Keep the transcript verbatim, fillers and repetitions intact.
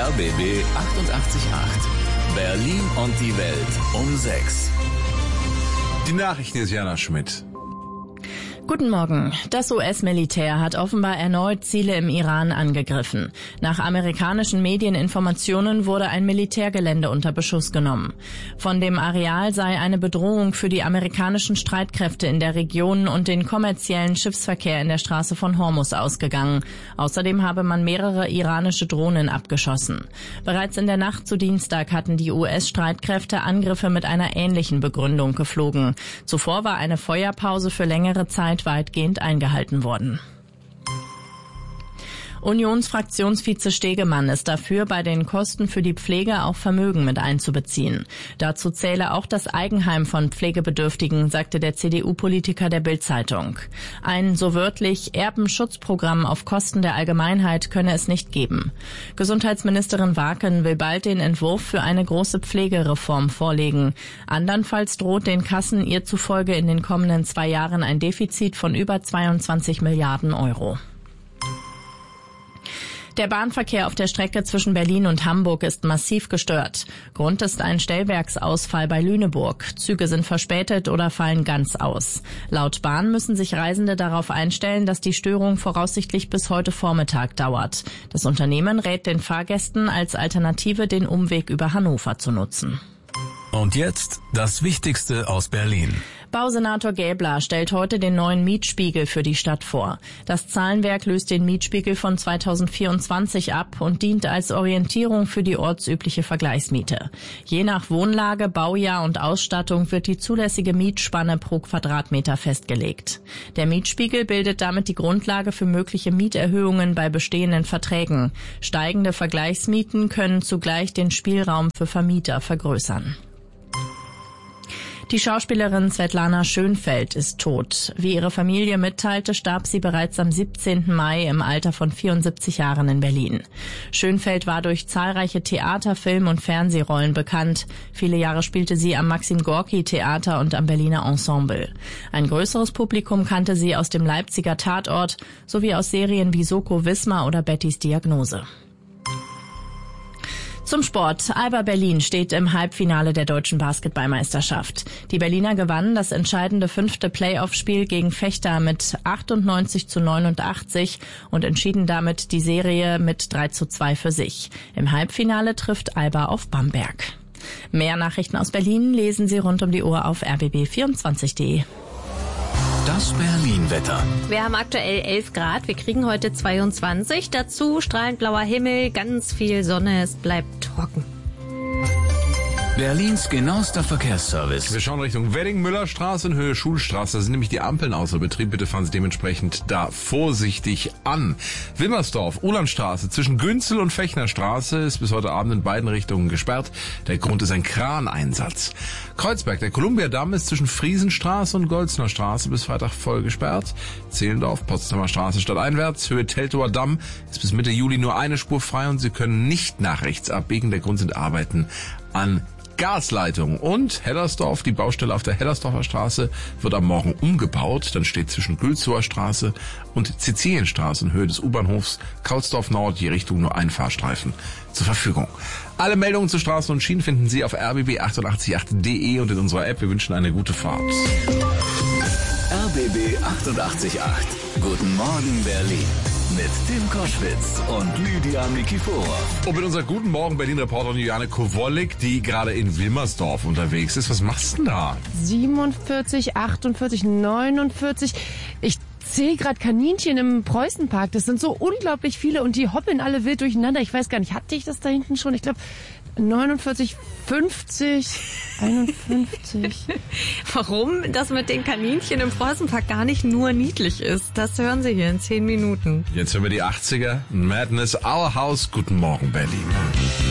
R B B achtundachtzig Komma acht. Berlin und die Welt um sechs. Die Nachrichten ist Jana Schmidt. Guten Morgen. Das U S-Militär hat offenbar erneut Ziele im Iran angegriffen. Nach amerikanischen Medieninformationen wurde ein Militärgelände unter Beschuss genommen. Von dem Areal sei eine Bedrohung für die amerikanischen Streitkräfte in der Region und den kommerziellen Schiffsverkehr in der Straße von Hormuz ausgegangen. Außerdem habe man mehrere iranische Drohnen abgeschossen. Bereits in der Nacht zu Dienstag hatten die U S-Streitkräfte Angriffe mit einer ähnlichen Begründung geflogen. Zuvor war eine Feuerpause für längere Zeit weitgehend eingehalten worden. Unionsfraktionsvize Stegemann ist dafür, bei den Kosten für die Pflege auch Vermögen mit einzubeziehen. Dazu zähle auch das Eigenheim von Pflegebedürftigen, sagte der C D U-Politiker der Bild-Zeitung. Ein, so wörtlich, Erbenschutzprogramm auf Kosten der Allgemeinheit könne es nicht geben. Gesundheitsministerin Waken will bald den Entwurf für eine große Pflegereform vorlegen. Andernfalls droht den Kassen ihr zufolge in den kommenden zwei Jahren ein Defizit von über zweiundzwanzig Milliarden Euro. Der Bahnverkehr auf der Strecke zwischen Berlin und Hamburg ist massiv gestört. Grund ist ein Stellwerksausfall bei Lüneburg. Züge sind verspätet oder fallen ganz aus. Laut Bahn müssen sich Reisende darauf einstellen, dass die Störung voraussichtlich bis heute Vormittag dauert. Das Unternehmen rät den Fahrgästen als Alternative, den Umweg über Hannover zu nutzen. Und jetzt das Wichtigste aus Berlin. Bausenator Gäbler stellt heute den neuen Mietspiegel für die Stadt vor. Das Zahlenwerk löst den Mietspiegel von zweitausendvierundzwanzig ab und dient als Orientierung für die ortsübliche Vergleichsmiete. Je nach Wohnlage, Baujahr und Ausstattung wird die zulässige Mietspanne pro Quadratmeter festgelegt. Der Mietspiegel bildet damit die Grundlage für mögliche Mieterhöhungen bei bestehenden Verträgen. Steigende Vergleichsmieten können zugleich den Spielraum für Vermieter vergrößern. Die Schauspielerin Svetlana Schönfeld ist tot. Wie ihre Familie mitteilte, starb sie bereits am siebzehnten Mai im Alter von vierundsiebzig Jahren in Berlin. Schönfeld war durch zahlreiche Theater-, Film- und Fernsehrollen bekannt. Viele Jahre spielte sie am Maxim-Gorki-Theater und am Berliner Ensemble. Ein größeres Publikum kannte sie aus dem Leipziger Tatort sowie aus Serien wie Soko Wismar oder Bettys Diagnose. Zum Sport. Alba Berlin steht im Halbfinale der deutschen Basketballmeisterschaft. Die Berliner gewannen das entscheidende fünfte Playoff-Spiel gegen Vechta mit achtundneunzig zu neunundachtzig und entschieden damit die Serie mit drei zu zwei für sich. Im Halbfinale trifft Alba auf Bamberg. Mehr Nachrichten aus Berlin lesen Sie rund um die Uhr auf r b b vierundzwanzig punkt d e. Das Berlin-Wetter. Wir haben aktuell elf Grad, wir kriegen heute zweiundzwanzig. Dazu strahlend blauer Himmel, ganz viel Sonne, es bleibt trocken. Berlins genauester Verkehrsservice. Wir schauen Richtung Wedding-Müller-Straße in Höhe Schulstraße. Da sind nämlich die Ampeln außer Betrieb. Bitte fahren Sie dementsprechend da vorsichtig an. Wilmersdorf, Ulandstraße zwischen Günzel und Fechnerstraße ist bis heute Abend in beiden Richtungen gesperrt. Der Grund ist ein Kraneinsatz. Kreuzberg, der Kolumbiadamm ist zwischen Friesenstraße und Golzner Straße bis Freitag voll gesperrt. Zehlendorf, Potsdamer Straße stadteinwärts, Höhe Teltower Damm ist bis Mitte Juli nur eine Spur frei und Sie können nicht nach rechts abbiegen. Der Grund sind Arbeiten an Gasleitung. Und Hellersdorf, die Baustelle auf der Hellersdorfer Straße wird am Morgen umgebaut. Dann steht zwischen Gülzower Straße und Sizilienstraße in Höhe des U-Bahnhofs Kautsdorf Nord je Richtung nur ein Fahrstreifen zur Verfügung. Alle Meldungen zu Straßen und Schienen finden Sie auf r b b achtundachtzig Komma acht punkt d e und in unserer App. Wir wünschen eine gute Fahrt. R B B achtundachtzig Komma acht. Guten Morgen Berlin. Mit Tim Koschwitz und Lydia Nikiforov. Und mit unserer Guten Morgen Berlin-Reporterin Juliane Kowollik, die gerade in Wilmersdorf unterwegs ist. Was machst du denn da? siebenundvierzig, achtundvierzig, neunundvierzig. Ich sehe gerade Kaninchen im Preußenpark. Das sind so unglaublich viele und die hoppeln alle wild durcheinander. Ich weiß gar nicht, hatte ich das da hinten schon? Ich glaube neunundvierzig, fünfzig, einundfünfzig. Warum das mit den Kaninchen im Preußenpark gar nicht nur niedlich ist, das hören Sie hier in zehn Minuten. Jetzt hören wir die achtziger. Madness, Our House. Guten Morgen Berlin.